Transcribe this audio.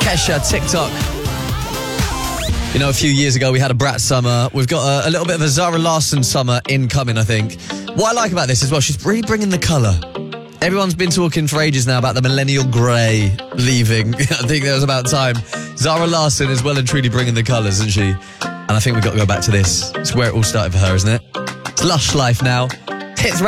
Kesha, TikTok. You know, a few years ago we had a Brat summer. We've got a little bit of a Zara Larsson summer incoming, I think. What I like about this as well, she's really bringing the colour. Everyone's been talking for ages now about the millennial grey leaving. I think that was about time. Zara Larsson is well and truly bringing the colours, isn't she? And I think we've got to go back to this. It's where it all started for her, isn't it? It's Lush Life now. Hits